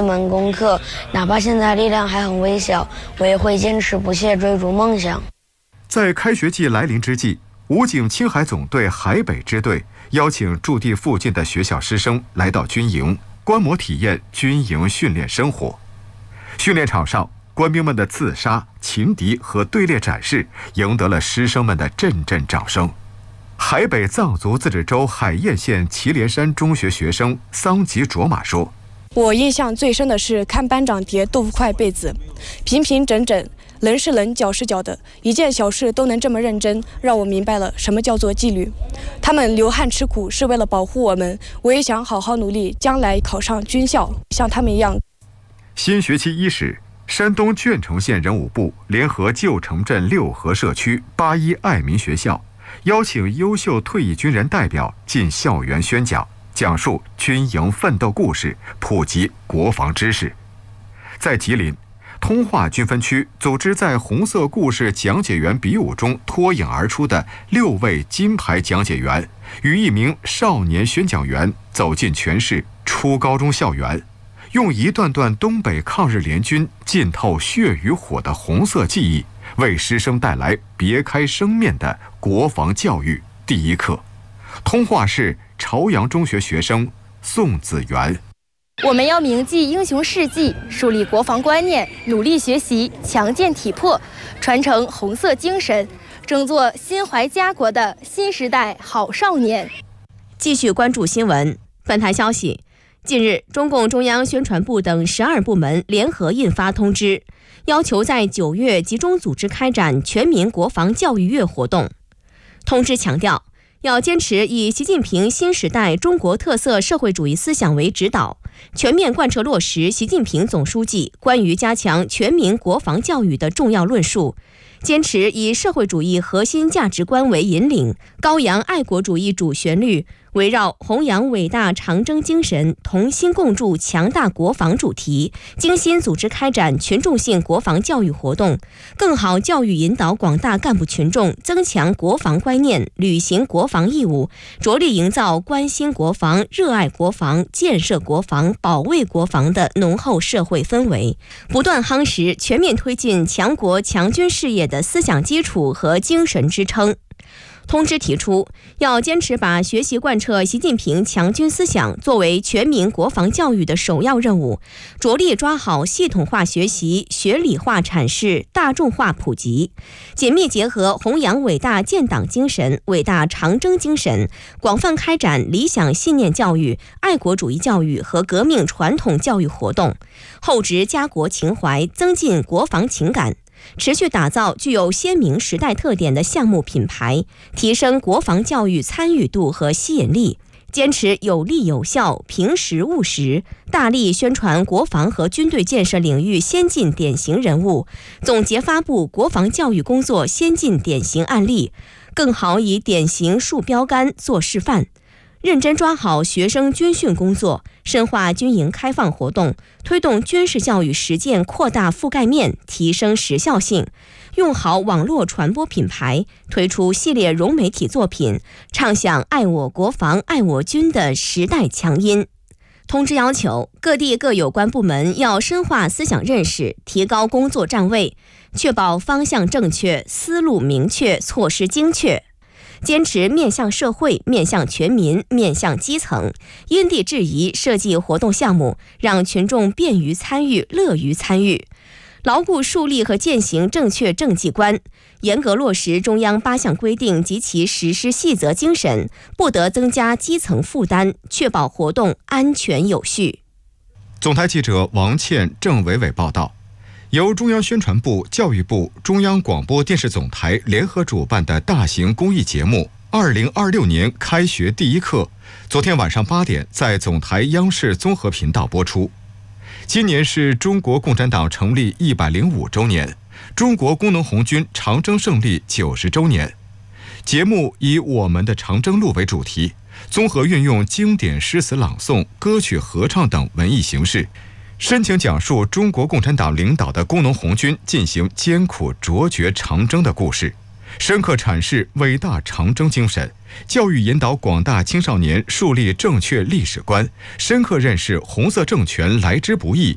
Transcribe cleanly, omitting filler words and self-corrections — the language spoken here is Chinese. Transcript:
门功课，哪怕现在力量还很微小，我也会坚持不懈追逐梦想。 在开学季来临之际，武警青海总队海北支队邀请驻地附近的学校师生来到军营观摩体验军营训练生活。训练场上，官兵们的刺杀、擒敌和队列展示赢得了师生们的阵阵掌声。海北藏族自治州海晏县祁连山中学学生桑吉卓玛说：“ 我印象最深的是看班长叠豆腐块被子，平平整整，人是人，脚是脚的，一件小事都能这么认真，让我明白了什么叫做纪律。他们流汗吃苦是为了保护我们，我也想好好努力，将来考上军校，像他们一样。” 新学期伊始，山东鄄城县人武部联合旧城镇六合社区81爱民学校，邀请优秀退役军人代表进校园宣讲，讲述军营奋斗故事，普及国防知识。在吉林，通化军分区组织在红色故事讲解员比武中脱颖而出的6位金牌讲解员，与1名少年宣讲员走进全市初高中校园，用一段段东北抗日联军浸透血与火的红色记忆，为师生带来别开生面的国防教育第一课。通化市朝阳中学学生宋子元： 我们要铭记英雄事迹，树立国防观念，努力学习，强健体魄，传承红色精神，争做心怀家国的新时代好少年。 继续关注新闻。本台消息，近日，中共中央宣传部等12部门联合印发通知，要求在9月集中组织开展全民国防教育月活动。通知强调，要坚持以习近平新时代中国特色社会主义思想为指导，全面贯彻落实习近平总书记关于加强全民国防教育的重要论述，坚持以社会主义核心价值观为引领，高扬爱国主义主旋律，围绕弘扬伟大长征精神，同心共筑强大国防主题，精心组织开展群众性国防教育活动，更好教育引导广大干部群众增强国防观念，履行国防义务，着力营造关心国防、热爱国防、建设国防、保卫国防的浓厚社会氛围，不断夯实全面推进强国强军事业的思想基础和精神支撑。通知提出，要坚持把学习贯彻习近平强军思想作为全民国防教育的首要任务，着力抓好系统化学习、学理化阐释、大众化普及，紧密结合弘扬伟大建党精神、伟大长征精神，广泛开展理想信念教育、爱国主义教育和革命传统教育活动，厚植家国情怀，增进国防情感，持续打造具有鲜明时代特点的项目品牌，提升国防教育参与度和吸引力，坚持有力有效、平实务实，大力宣传国防和军队建设领域先进典型人物，总结发布国防教育工作先进典型案例，更好以典型树标杆做示范，认真抓好学生军训工作，深化军营开放活动，推动军事教育实践扩大覆盖面，提升时效性，用好网络传播品牌，推出系列融媒体作品，唱响爱我国防、爱我军的时代强音。通知要求，各地各有关部门要深化思想认识，提高工作站位，确保方向正确、思路明确、措施精确。坚持面向社会、面向全民、面向基层，因地制宜设计活动项目，让群众便于参与、乐于参与，牢固树立和践行正确政绩观，严格落实中央8项规定及其实施细则精神，不得增加基层负担，确保活动安全有序。 总台记者王倩、郑伟伟报道。由中央宣传部、教育部、中央广播电视总台联合主办的大型公益节目2026年开学第一课，昨天晚上8点在总台央视综合频道播出。今年是中国共产党成立105周年，中国工农红军长征胜利90周年。节目以我们的长征路为主题，综合运用经典诗词朗诵、歌曲合唱等文艺形式，深情讲述中国共产党领导的工农红军进行艰苦卓绝长征的故事，深刻阐释伟大长征精神，教育引导广大青少年树立正确历史观，深刻认识红色政权来之不易、